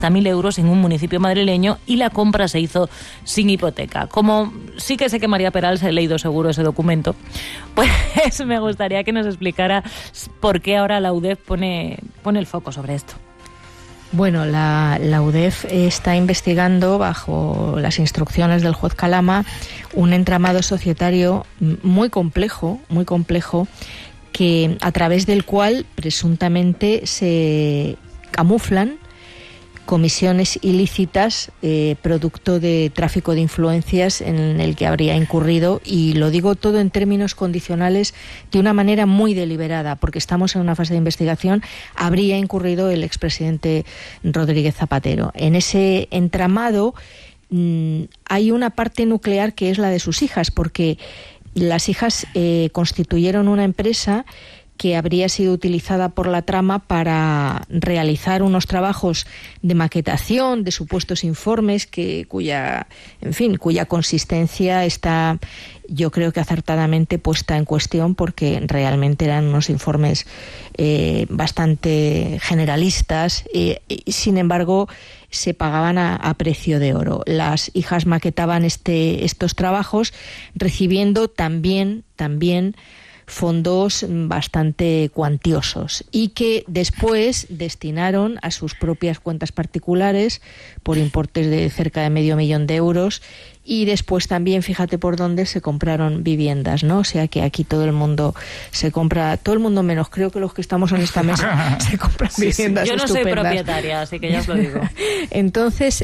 1.000 euros en un municipio madrileño y la compra se hizo sin hipoteca. Como sí que sé que María Peral se ha leído seguro ese documento, pues me gustaría que nos explicara por qué ahora la UDEF pone el foco sobre esto. Bueno, la UDEF está investigando, bajo las instrucciones del juez Calama, un entramado societario muy complejo, que a través del cual presuntamente se camuflan comisiones ilícitas producto de tráfico de influencias en el que habría incurrido, y lo digo todo en términos condicionales, de una manera muy deliberada, porque estamos en una fase de investigación, habría incurrido el expresidente Rodríguez Zapatero. En ese entramado hay una parte nuclear que es la de sus hijas, porque las hijas constituyeron una empresa que habría sido utilizada por la trama para realizar unos trabajos de maquetación de supuestos informes cuya consistencia está, yo creo que acertadamente, puesta en cuestión, porque realmente eran unos informes bastante generalistas y sin embargo se pagaban a precio de oro. Las hijas maquetaban estos trabajos recibiendo también fondos bastante cuantiosos y que después destinaron a sus propias cuentas particulares por importes de cerca de $500,000 de euros, y después también, fíjate por dónde, se compraron viviendas, ¿no? O sea que aquí todo el mundo se compra, todo el mundo menos creo que los que estamos en esta mesa se compran viviendas Yo no estupendas. soy propietaria, así que ya os lo digo. Entonces,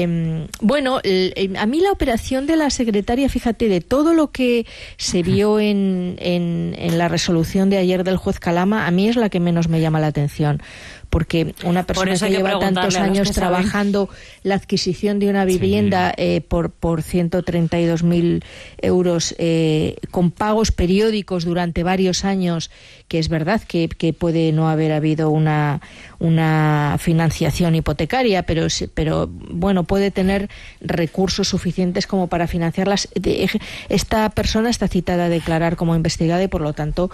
a mí la operación de la secretaria, fíjate, de todo lo que se vio en la resolución de ayer del juez Calama, a mí es la que menos me llama la atención. Porque una persona que lleva tantos años trabajando la adquisición de una vivienda por 132.000 euros con pagos periódicos durante varios años, que es verdad que puede no haber habido una financiación hipotecaria, pero bueno, puede tener recursos suficientes como para financiarlas. Esta persona está citada a declarar como investigada y por lo tanto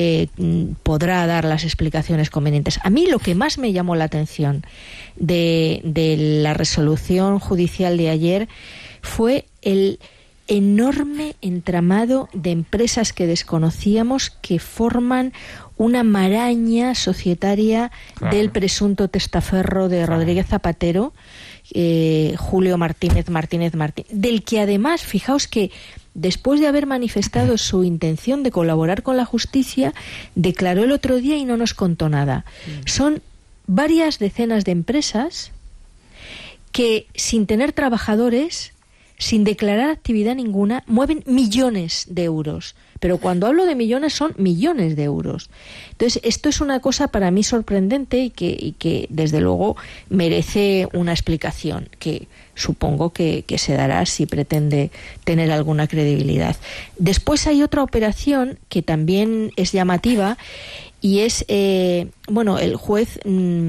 podrá dar las explicaciones convenientes. A mí lo que más me llamó la atención de la resolución judicial de ayer fue el enorme entramado de empresas que desconocíamos que forman una maraña societaria del presunto testaferro de Rodríguez Zapatero, Julio Martínez, del que además, fijaos que después de haber manifestado su intención de colaborar con la justicia, declaró el otro día y no nos contó nada. Son varias decenas de empresas que, sin tener trabajadores, sin declarar actividad ninguna, mueven millones de euros. Pero cuando hablo de millones, son millones de euros. Entonces, esto es una cosa para mí sorprendente y que desde luego merece una explicación, que supongo que se dará si pretende tener alguna credibilidad. Después hay otra operación que también es llamativa, y es, el juez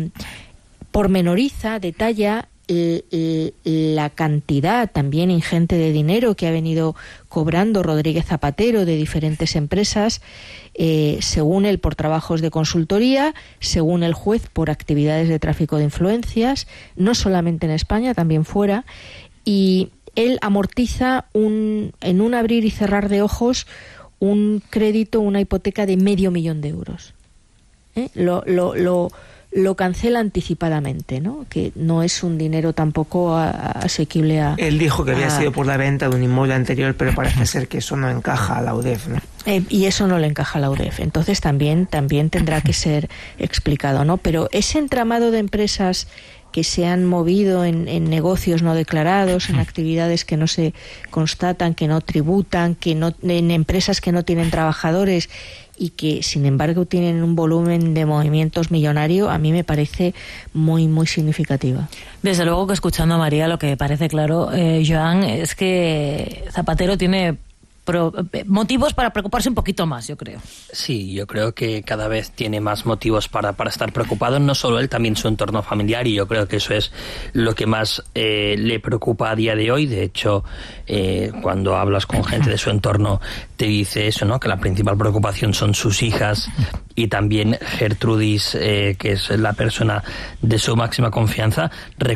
pormenoriza, detalla la cantidad también ingente de dinero que ha venido cobrando Rodríguez Zapatero de diferentes empresas, según él por trabajos de consultoría, según el juez por actividades de tráfico de influencias, no solamente en España, también fuera, y él amortiza en un abrir y cerrar de ojos un crédito, una hipoteca de $500,000 de euros. Lo cancela anticipadamente, ¿no? Que no es un dinero tampoco asequible a... Él dijo que había sido por la venta de un inmueble anterior, pero parece ser que eso no encaja a la UDEF, ¿no? Y eso no le encaja a la UDEF. Entonces también tendrá que ser explicado, ¿no? Pero ese entramado de empresas que se han movido en negocios no declarados, en actividades que no se constatan, que no tributan, en empresas que no tienen trabajadores y que sin embargo tienen un volumen de movimientos millonario, a mí me parece muy, muy significativa. Desde luego que, escuchando a María, lo que parece claro, Joan, es que Zapatero tiene motivos para preocuparse un poquito más, yo creo. Sí, yo creo que cada vez tiene más motivos para estar preocupado, no solo él, también su entorno familiar, y yo creo que eso es lo que más le preocupa a día de hoy. De hecho, cuando hablas con gente de su entorno, te dice eso, ¿no? Que la principal preocupación son sus hijas, y también Gertrudis, que es la persona de su máxima confianza.